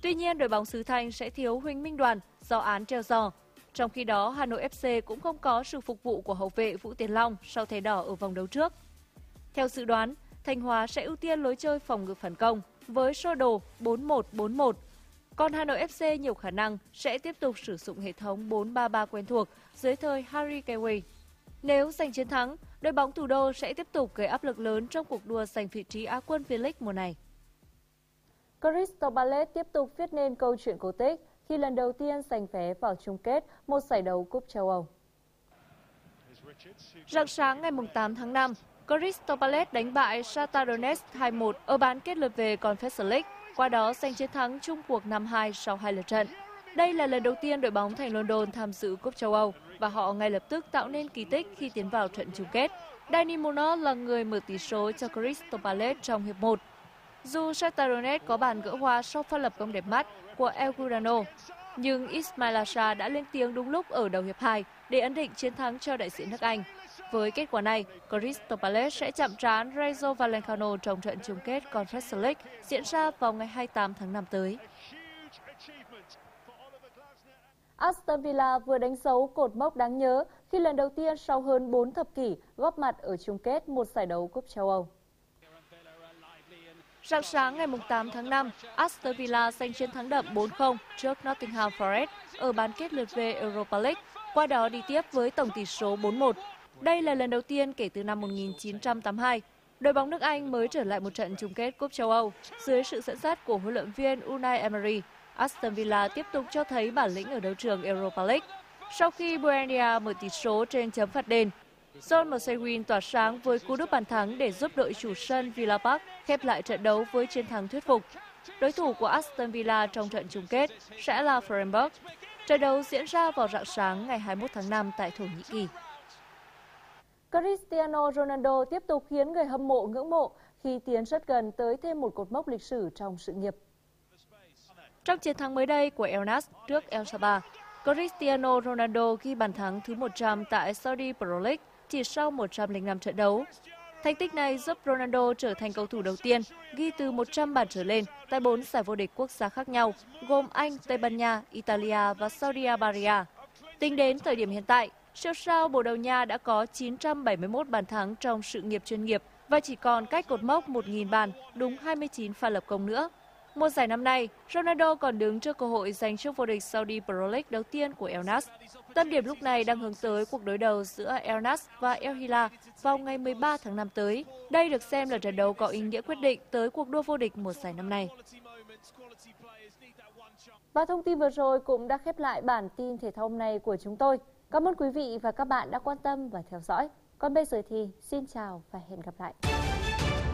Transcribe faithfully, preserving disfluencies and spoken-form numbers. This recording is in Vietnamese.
Tuy nhiên, đội bóng xứ Thanh sẽ thiếu Huỳnh Minh Đoàn do án treo giò. Trong khi đó, Hà Nội ép xê cũng không có sự phục vụ của hậu vệ Vũ Tiến Long sau thẻ đỏ ở vòng đấu trước. Theo dự đoán, Thanh Hóa sẽ ưu tiên lối chơi phòng ngự phản công với sơ đồ bốn một bốn một. Còn Hà Nội ép xê nhiều khả năng sẽ tiếp tục sử dụng hệ thống bốn ba ba quen thuộc dưới thời Harry Kewell. Nếu giành chiến thắng, đội bóng thủ đô sẽ tiếp tục gây áp lực lớn trong cuộc đua giành vị trí Á quân V-League mùa này. Crystal Palace tiếp tục viết nên câu chuyện cổ tích khi lần đầu tiên giành vé vào chung kết một giải đấu cúp châu Âu. Rạng sáng ngày tám tháng năm, Crystal Palace đánh bại Shakhtar Donetsk hai một ở bán kết lượt về Conference League, qua đó giành chiến thắng chung cuộc năm hai sau hai lượt trận. Đây là lần đầu tiên đội bóng thành London tham dự cúp châu Âu và họ ngay lập tức tạo nên kỳ tích khi tiến vào trận chung kết. Dani Munoz là người mở tỷ số cho Crystal Palace trong hiệp một. Dù Shakhtar Donetsk có bàn gỡ hòa sau pha lập công đẹp mắt của El Gurano, nhưng Ismail Assar đã lên tiếng đúng lúc ở đầu hiệp hai để ấn định chiến thắng cho đại diện nước Anh. Với kết quả này, Crystal Palace sẽ chạm trán Rayo Vallecano trong trận chung kết Conference League diễn ra vào ngày hai mươi tám tháng năm tới. Aston Villa vừa đánh dấu cột mốc đáng nhớ khi lần đầu tiên sau hơn bốn thập kỷ góp mặt ở chung kết một giải đấu cúp châu Âu. Rạng sáng ngày tám tháng năm, Aston Villa giành chiến thắng đậm bốn không trước Nottingham Forest ở bán kết lượt về Europa League, qua đó đi tiếp với tổng tỷ số bốn một. Đây là lần đầu tiên kể từ năm một nghìn chín trăm tám mươi hai, đội bóng nước Anh mới trở lại một trận chung kết cúp châu Âu dưới sự dẫn dắt của huấn luyện viên Unai Emery. Aston Villa tiếp tục cho thấy bản lĩnh ở đấu trường Europa League. Sau khi Buendia mở tỷ số trên chấm phạt đền, John Mosewin tỏa sáng với cú đúp bàn thắng để giúp đội chủ sân Villa Park khép lại trận đấu với chiến thắng thuyết phục. Đối thủ của Aston Villa trong trận chung kết sẽ là Freiburg. Trận đấu diễn ra vào rạng sáng ngày hai mươi mốt tháng năm tại Thổ Nhĩ Kỳ. Cristiano Ronaldo tiếp tục khiến người hâm mộ ngưỡng mộ khi tiến rất gần tới thêm một cột mốc lịch sử trong sự nghiệp. Trong chiến thắng mới đây của El Nassr trước El Saba, Cristiano Ronaldo ghi bàn thắng thứ một trăm tại Saudi Pro League chỉ sau một trăm lẻ năm trận đấu. Thành tích này giúp Ronaldo trở thành cầu thủ đầu tiên ghi từ một trăm bàn trở lên tại bốn giải vô địch quốc gia khác nhau, gồm Anh, Tây Ban Nha, Italia và Saudi Arabia. Tính đến thời điểm hiện tại, siêu sao Bồ Đào Nha đã có chín trăm bảy mươi mốt bàn thắng trong sự nghiệp chuyên nghiệp và chỉ còn cách cột mốc một nghìn bàn, đúng hai mươi chín pha lập công nữa. Mùa giải năm nay, Ronaldo còn đứng trước cơ hội giành chức vô địch Saudi Pro League đầu tiên của El Nassr. Tâm điểm lúc này đang hướng tới cuộc đối đầu giữa El Nassr và El Hilal vào ngày mười ba tháng năm tới. Đây được xem là trận đấu có ý nghĩa quyết định tới cuộc đua vô địch mùa giải năm nay. Và thông tin vừa rồi cũng đã khép lại bản tin thể thao hôm nay của chúng tôi. Cảm ơn quý vị và các bạn đã quan tâm và theo dõi. Còn bây giờ thì xin chào và hẹn gặp lại.